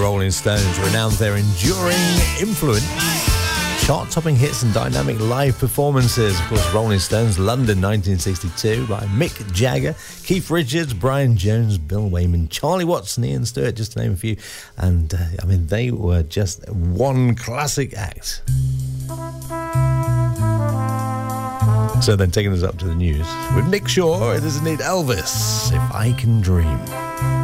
Rolling Stones, renowned for their enduring influence, chart-topping hits and dynamic live performances. Of course, Rolling Stones, London 1962 by Mick Jagger, Keith Richards, Brian Jones, Bill Wyman, Charlie Watts and Ian Stewart, just to name a few. And, they were just one classic act. So then taking us up to the news with Nick Shaw, it is indeed Elvis, If I Can Dream.